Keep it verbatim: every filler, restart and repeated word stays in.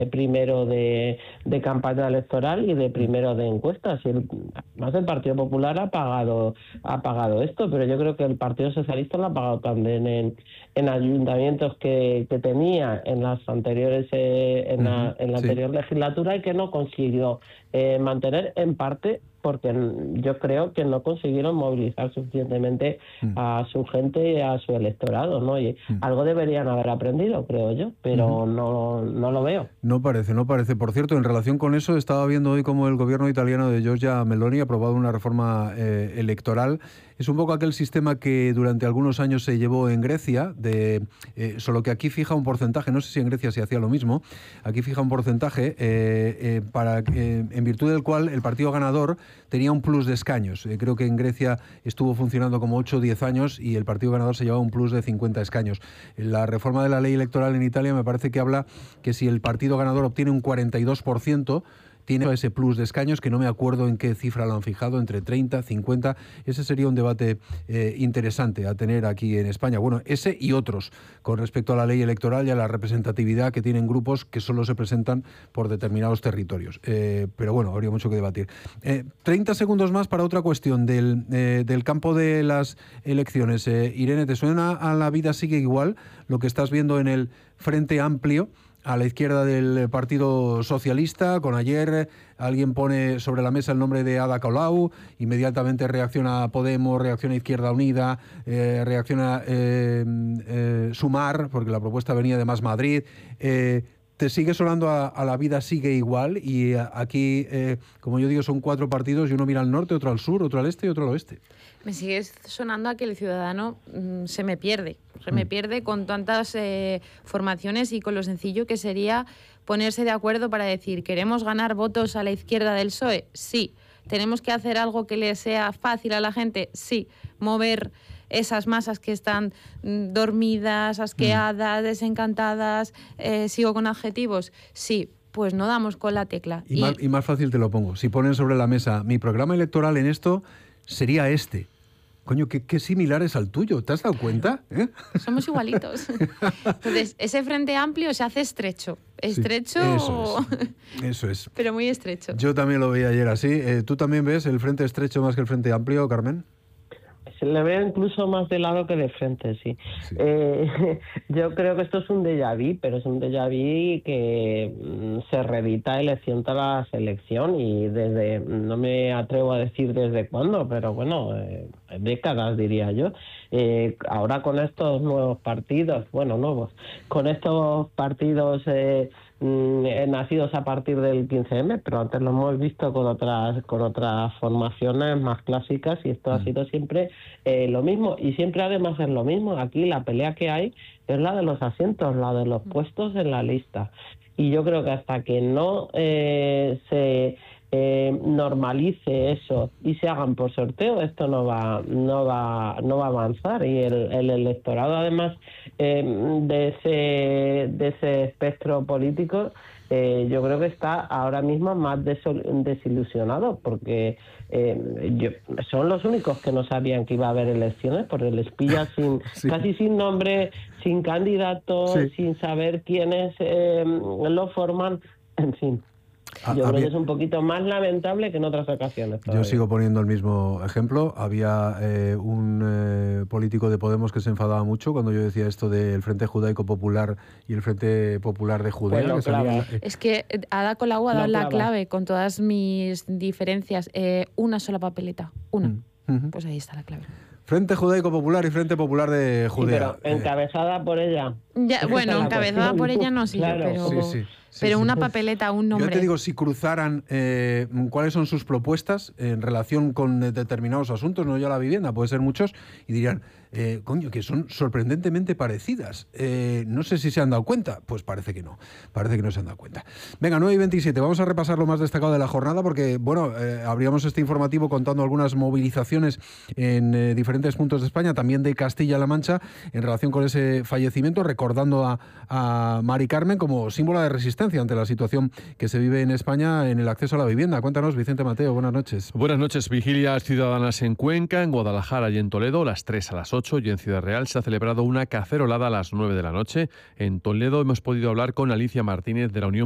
primero de, de campaña electoral y de primero de encuestas. Y el, además el Partido Popular ha pagado ha pagado esto, pero yo creo que el Partido Socialista lo ha pagado también en, en ayuntamientos que, que tenía en las anteriores eh, en, la, en la Sí. anterior legislatura y que no consiguió eh, mantener, en parte porque yo creo que no consiguieron movilizar suficientemente Mm. a su gente y a su electorado, ¿no? Y Mm. algo deberían haber aprendido, creo yo, pero Ujú. no, no lo veo. No parece, no parece. Por cierto, en relación con eso, estaba viendo hoy cómo el gobierno italiano de Giorgia Meloni ha aprobado una reforma eh, electoral. Es un poco aquel sistema que durante algunos años se llevó en Grecia, de eh, solo que aquí fija un porcentaje, no sé si en Grecia se hacía lo mismo, aquí fija un porcentaje eh, eh, para eh, en virtud del cual el partido ganador tenía un plus de escaños. Eh, creo que en Grecia estuvo funcionando como ocho o diez años y el partido ganador se llevaba un plus de cincuenta escaños. La reforma de la ley electoral en Italia me parece que habla que si el partido ganador obtiene un cuarenta y dos por ciento, tiene ese plus de escaños, que no me acuerdo en qué cifra lo han fijado, entre treinta, cincuenta. Ese sería un debate eh, interesante a tener aquí en España. Bueno, ese y otros, con respecto a la ley electoral y a la representatividad que tienen grupos que solo se presentan por determinados territorios. Eh, pero bueno, habría mucho que debatir. Eh, treinta segundos más para otra cuestión del, eh, del campo de las elecciones. Eh, Irene, ¿te suena a La Vida Sigue Igual lo que estás viendo en el Frente Amplio, a la izquierda del Partido Socialista? Con ayer alguien pone sobre la mesa el nombre de Ada Colau, inmediatamente reacciona Podemos, reacciona Izquierda Unida, eh, reacciona eh, eh, Sumar, porque la propuesta venía de Más Madrid. Eh, ¿Te sigue sonando a, a La Vida Sigue Igual? Y a, aquí, eh, como yo digo, son cuatro partidos y uno mira al norte, otro al sur, otro al este y otro al oeste. Me sigue sonando a que el ciudadano mmm, se me pierde, se me pierde con tantas eh, formaciones y con lo sencillo que sería ponerse de acuerdo para decir, ¿queremos ganar votos a la izquierda del P S O E? Sí. ¿Tenemos que hacer algo que le sea fácil a la gente? Sí. ¿Mover esas masas que están mm, dormidas, asqueadas, desencantadas? Eh, ¿Sigo con adjetivos? Sí. Pues no damos con la tecla. Y, y... Más, y más fácil te lo pongo. Si ponen sobre la mesa, mi programa electoral en esto sería este. Coño, qué, qué similar es al tuyo. ¿Te has dado cuenta? ¿Eh? Somos igualitos. Entonces, ese Frente Amplio se hace estrecho. Estrecho... Sí, eso es. Eso es. Pero muy estrecho. Yo también lo veía ayer así. Eh, ¿Tú también ves el Frente Estrecho más que el Frente Amplio, Carmen? Se le ve incluso más de lado que de frente, sí. sí. Eh, yo creo que esto es un déjà vu, pero es un déjà vu que mm, se reedita elección tras elección y desde, no me atrevo a decir desde cuándo, pero bueno, eh, décadas diría yo. Eh, ahora con estos nuevos partidos, bueno, nuevos, con estos partidos eh, mm, nacidos a partir del quince eme, pero antes lo hemos visto con otras con otras formaciones más clásicas y esto ha sido siempre eh, lo mismo y siempre además es lo mismo. Aquí la pelea que hay es la de los asientos, la de los puestos en la lista y yo creo que hasta que no eh, se eh, normalice eso y se hagan por sorteo, esto no va no va no va a avanzar y el, el electorado además eh, de ese de ese espectro político eh, yo creo que está ahora mismo más desilusionado porque eh, yo, son los únicos que no sabían que iba a haber elecciones porque les pilla sin sí. casi sin nombre, sin candidatos, sí. sin saber quiénes eh, lo forman, en fin. Yo había, creo que es un poquito más lamentable que en otras ocasiones. Todavía. Yo sigo poniendo el mismo ejemplo. Había eh, un eh, político de Podemos que se enfadaba mucho cuando yo decía esto del Frente Judaico Popular y el Frente Popular de Judea. Pues que salía, eh, es que Ada Colau ha dado la clave con todas mis diferencias. Eh, una sola papeleta. Una. Mm. Uh-huh. Pues ahí está la clave. Frente Judaico Popular y Frente Popular de Judea. Sí, pero encabezada eh. por ella. Ya, bueno, encabezada por ella no, sí, claro. pero... Sí, sí. Sí, pero sí, una papeleta, un nombre. Yo te digo, si cruzaran eh, cuáles son sus propuestas en relación con determinados asuntos, no ya la vivienda, puede ser muchos, y dirían, eh, coño, que son sorprendentemente parecidas. Eh, no sé si se han dado cuenta. Pues parece que no, parece que no se han dado cuenta. Venga, nueve y veintisiete, vamos a repasar lo más destacado de la jornada, porque, bueno, eh, abríamos este informativo contando algunas movilizaciones en eh, diferentes puntos de España, también de Castilla-La Mancha, en relación con ese fallecimiento, recordando a, a Mari Carmen como símbolo de resistencia ante la situación que se vive en España en el acceso a la vivienda. Cuéntanos, Vicente Mateo, buenas noches. Buenas noches. Vigilias ciudadanas en Cuenca, en Guadalajara y en Toledo, las tres a las ocho, y en Ciudad Real se ha celebrado una cacerolada a las nueve de la noche. En Toledo hemos podido hablar con Alicia Martínez de la Unión